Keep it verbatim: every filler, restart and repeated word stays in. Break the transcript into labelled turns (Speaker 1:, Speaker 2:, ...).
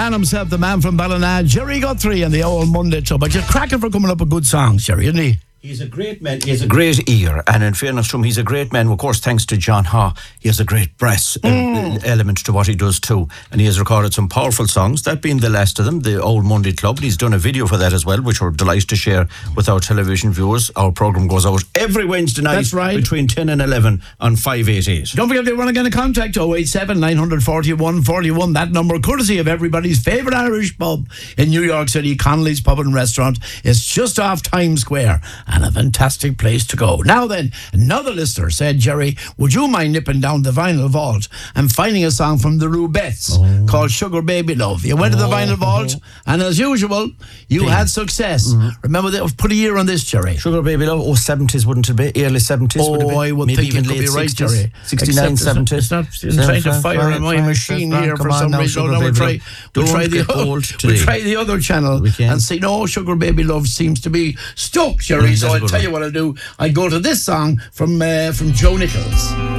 Speaker 1: And himself, the man from Ballina, Jerry Guthrie, and the old Monday Club. But you're cracking for coming up with good songs, Jerry, isn't he?
Speaker 2: He's a great man. He has a great ear, and in fairness to him, he's a great man. Of course, thanks to John Ha, he has a great brass mm. uh, element to what he does too. And he has recorded some powerful songs, that being the last of them, the Old Monday Club. And he's done a video for that as well, which we're delighted to share with our television viewers. Our programme goes out every Wednesday night.
Speaker 1: That's right.
Speaker 2: Between ten and eleven on five eighty-eight.
Speaker 1: Don't forget, if you want to get in contact, oh eight seven, nine four one, four one. That number, courtesy of everybody's favourite Irish pub in New York City, Connolly's Pub and Restaurant. It's just off Times Square, and a fantastic place to go. Now then, another listener said, Jerry, would you mind nipping down the Vinyl Vault and finding a song from the Rubettes oh. called Sugar Baby Love? You went oh. to the Vinyl Vault, and as usual, you Big. had success. Mm-hmm. Remember, they put a year on this, Jerry.
Speaker 2: Sugar Baby Love, oh, seventies, wouldn't it be? Early seventies,
Speaker 1: oh,
Speaker 2: would it be?
Speaker 1: I would
Speaker 2: Maybe
Speaker 1: think
Speaker 2: even
Speaker 1: it could
Speaker 2: late
Speaker 1: be right,
Speaker 2: sixties,
Speaker 1: Jerry.
Speaker 2: sixty-nine, seventy.
Speaker 1: It's not it's trying to fire in my machine here for some reason. No, we'll try, we'll try the we'll try the other channel and see. No, Sugar Baby Love seems to be stuck, Jerry. So I'll tell you what I'll do. I go to this song from uh, from Joe Nichols.